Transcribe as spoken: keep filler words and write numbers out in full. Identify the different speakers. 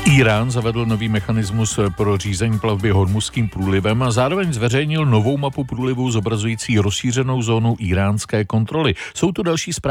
Speaker 1: Írán zavedl nový mechanismus pro řízení plavby Hormuzským průlivem a zároveň zveřejnil novou mapu průlivu zobrazující rozšířenou zónu íránské kontroly. Jsou tu další zprávy.